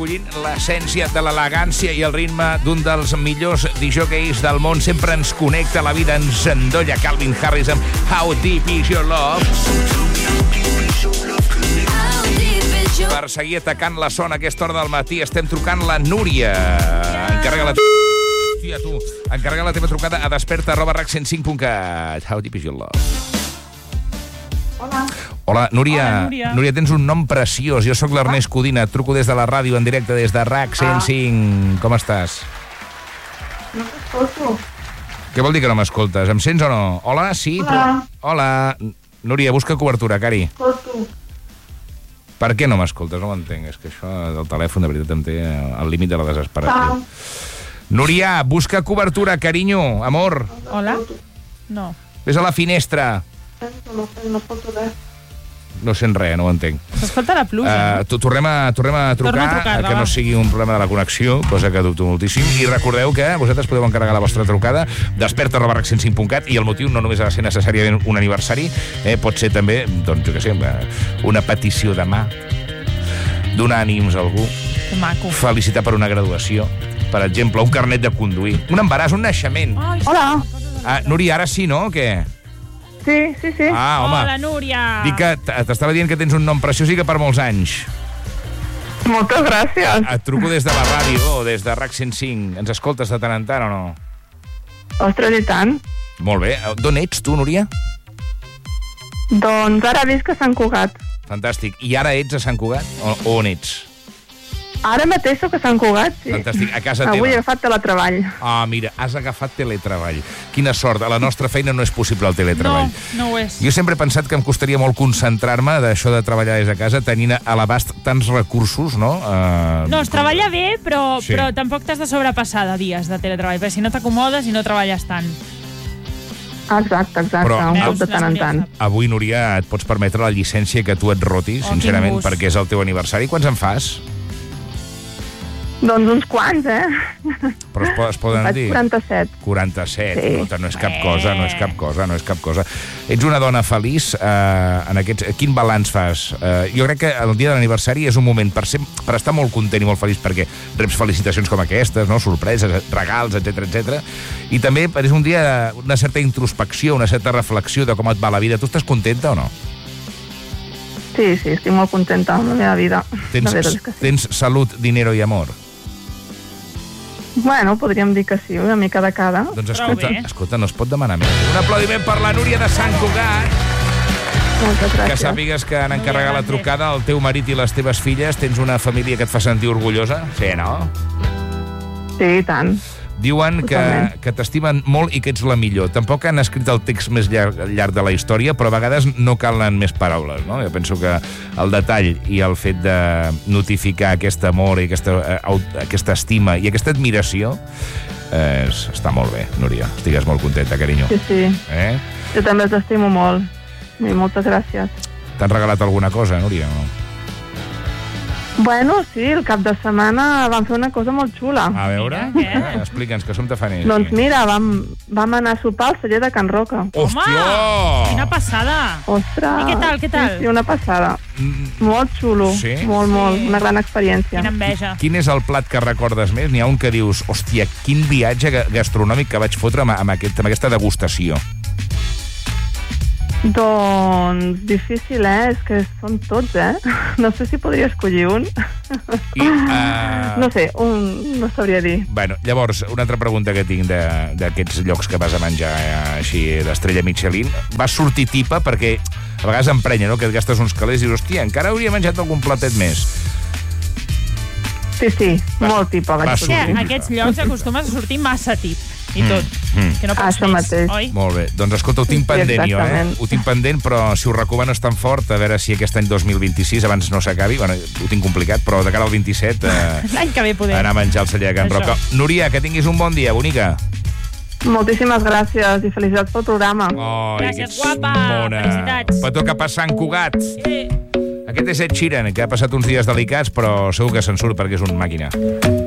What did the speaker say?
recollint l'essència de l'elegància i el ritme d'un dels millors disjòqueis del món. Sempre ens connecta, la vida ens endolla. Calvin Harris amb How Deep Is Your Love. Per seguir atacant la zona a aquesta hora del matí estem trucant la Núria. Encarrega la... Hòstia, tu. Encarrega la teva trucada a desperta@rac105.cat. How Deep Is Your Love. Hola. Hola, Núria. Hola, Núria. Núria, tens un nom preciós. Jo sóc l'Ernest Codina, et truco des de la ràdio en directe des de RAC 105. Com estàs? No t'escolto. Què vol dir que no m'escoltes? Em sents o no? Hola, sí? Hola. Hola. Núria, busca cobertura, cari. Escolto. Per què no m'escoltes? No ho entenc. És que això del telèfon, de veritat, em té al límit de la desesperació. Núria, busca cobertura, carinyo, amor. Hola? No. Ves a la finestra. No escolto res. No sent res, no ho entenc. S'escolta la pluja. Tornem a trucar, que no sigui un problema de la connexió, cosa que dubto moltíssim. I recordeu que vosaltres podeu encarregar la vostra trucada, desperta@rac105.cat, i el motiu no només ha de ser necessàriament un aniversari, pot ser també, doncs, jo què sé, una petició de mà, donar ànims a algú, Que maco. felicitar per una graduació, per exemple, un carnet de conduir, un embaràs, un naixement. Hola. Núria, ara sí, no, o què? Sí. Home. Hola, Núria. Dic que t'estava dient que tens un nom preciós i que per molts anys. Moltes gràcies. Et truco des de la ràdio o des de RAC 105. Ens escoltes de tant en tant o no? Ostres, i tant. Molt bé. D'on ets tu, Núria? Doncs ara visc a Sant Cugat. Fantàstic. I ara ets a Sant Cugat? O on ets? Ara mateix soc a Sant Cugat, sí. Fantàstic. A casa teva? Avui he agafat teletreball. Mira, has agafat teletreball. Quina sort. A la nostra feina no és possible el teletreball. No ho és. Jo sempre he pensat que em costaria molt concentrar-me d'això de treballar des de casa, tenint a l'abast tants recursos, no? No, es treballa bé, però Sí. tampoc t'has de sobrepassar de dies de teletreball, perquè si no t'acomodes i no treballes tant. Exacte, Però- un cop Veus? de tant en La tant. Núria Avui, Núria, et pots permetre la llicència que tu et rotis, Oh, sincerament, quin gust. perquè és el teu aniversari. Quants en fas? Doncs uns quants, Però es poden Faig dir? 47. 47, Sí. escolta, no és cap cosa, no és cap cosa, no és cap cosa. Ets una dona feliç, en aquests... Quin balanç fas? Jo crec que el dia de l'aniversari és un moment per estar molt content i molt feliç, perquè reps felicitacions com aquestes, no? Sorpreses, regals, etc. I també és un dia d'una certa introspecció, una certa reflexió de com et va la vida. Tu estàs contenta o no? Sí, estic molt contenta amb la meva vida. La veritat és que sí. Tens salut, dinero i amor? Bueno, podríem dir que sí, una mica de cada. Doncs Prou bé. escolta, no es pot demanar més. Un aplaudiment per la Núria de Sant Cugat. Moltes Que gràcies. sàpigues que han encarregat la trucada al teu marit i les teves filles. Tens una família que et fa sentir orgullosa? Sí, no? Sí, i tant. Diuen Totalment. que t'estimen molt i que ets la millor. Tampoc han escrit el text més llarg de la història, però a vegades no calen més paraules, no? Jo penso que el detall i el fet de notificar aquest amor i aquesta estima i aquesta admiració està molt bé, Núria. Estigues molt contenta, carinyo. Sí. Jo també els estimo molt. I moltes gràcies. T'han regalat alguna cosa, Núria, o no? Bueno, sí, el cap de setmana vam fer una cosa molt xula. A veure, Mira, què? Explica'ns, que som tafaners. Doncs mira, vam anar a sopar al celler de Can Roca. Hòstia! Quina passada! Ostres! I què tal? Sí, una passada. Molt xulo. Sí? Molt. Una gran experiència. Quina enveja. Quin és el plat que recordes més? N'hi ha un que dius, hòstia, quin viatge gastronòmic que vaig fotre amb aquesta degustació. Doncs difícil, és que són tots, No sé si podria escollir un. No sé, no sabria dir. Bueno, llavors, una altra pregunta que tinc d'aquests llocs que vas a menjar així d'estrella Michelin. Vas sortir tipa perquè a vegades emprenya, no?, que et gastes uns calés i dius, hòstia, encara hauria menjat algun platet més. Sí, molt tipa vaig Va Que sortir. a aquests llocs acostumes a sortir massa tip. I tot. Que no pots Això més, mateix. oi? Molt bé, doncs escolta, ho tinc pendent jo, exactament. Ho tinc pendent, però si ho recomanes tan fort, a veure si aquest any 2026, abans no s'acabi, bueno, ho tinc complicat, però de cara al 27... L'any que ve podem. anar a menjar al celler de Can Això. Roca. Núria, que tinguis un bon dia, bonica. Moltíssimes gràcies i felicitats pel programa. Oh, Gràcies, guapa. Felicitats. Petó cap a Sant Cugat. Sí. Aquest és Ed Sheeran, que ha passat uns dies delicats, però segur que se'n surt perquè és un màquina.